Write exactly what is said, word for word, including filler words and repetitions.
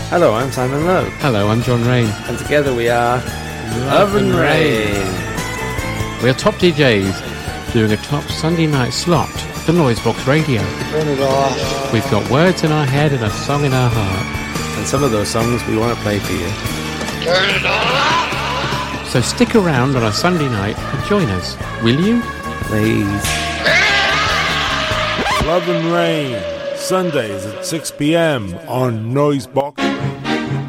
Hello, I'm Simon Lowe. Hello, I'm John Rain. And together we are Love, Love and Rain. Rain. We are top D Js doing a top Sunday night slot for Noisebox Radio. Turn it off. We've got words in our head and a song in our heart. And some of those songs we want to play for you. Turn it off. So stick around on a Sunday night and join us, will you? Please. Love and Rain, Sundays at six p.m. on Noisebox